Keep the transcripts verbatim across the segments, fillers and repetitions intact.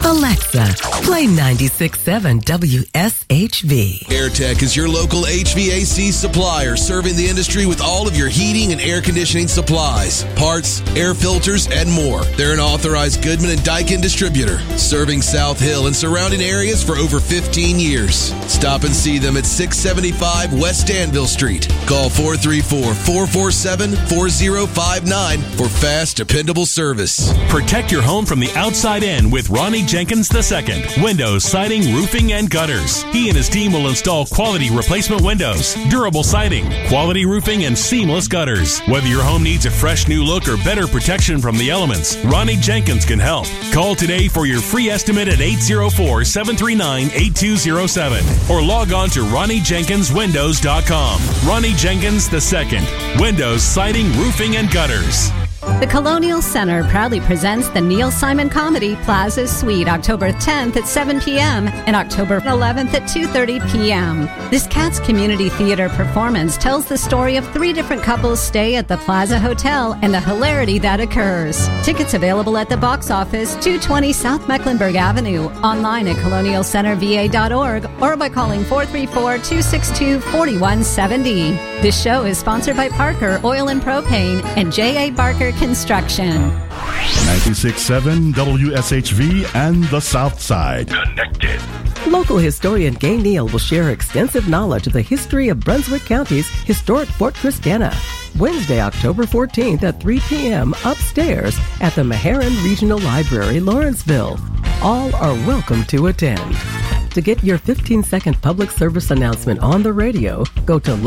Alexa, play ninety-six point seven W S H V. AirTech is your local H V A C supplier, serving the industry with all of your heating and air conditioning supplies, parts, air filters, and more. They're an authorized Goodman and Daikin distributor, serving South Hill and surrounding areas for over fifteen years. Stop and see them at six seventy-five West Danville Street. Call four three four, four four seven, four zero five nine for fast, dependable service. Protect your home from the outside in with Ronnie Jenkins the Second. Windows, siding, roofing, and gutters. He and his team will install quality replacement windows, durable siding, quality roofing, and seamless gutters. Whether your home needs a fresh new look or better protection from the elements, Ronnie Jenkins can help. Call today for your free estimate at eight zero four, seven three nine, eight two zero seven or log on to Ronnie Jenkins Windows dot com. Ronnie Jenkins the Second. Windows, siding, roofing, and gutters. The Colonial Center proudly presents the Neil Simon Comedy Plaza Suite October tenth at seven p.m. and October eleventh at two thirty p.m. This Cats Community Theater performance tells the story of three different couples' stay at the Plaza Hotel and the hilarity that occurs. Tickets available at the box office, two twenty South Mecklenburg Avenue, online at colonial center v a dot org or by calling four three four, two six two, four one seven zero. This show is sponsored by Parker Oil and Propane and J A. Barker Construction. ninety-six point seven W S H V and the South Side. Connected. Local historian Gay Neal will share extensive knowledge of the history of Brunswick County's historic Fort Christiana. Wednesday, October fourteenth at three p.m. upstairs at the Meharrin Regional Library, Lawrenceville. All are welcome to attend. To get your fifteen-second public service announcement on the radio, go to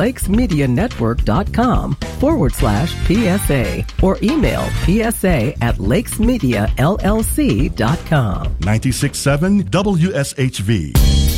lakesmedianetwork.com forward slash PSA or email psa at lakesmediallc.com. ninety-six point seven W S H V.